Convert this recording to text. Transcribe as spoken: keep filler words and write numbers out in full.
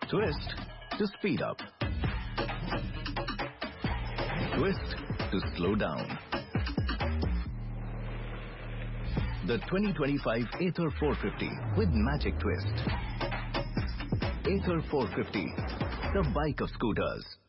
Twist to speed up. Twist to slow down. The twenty twenty-five Ather four fifty with Magic Twist. Ather four fifty, the bike of scooters.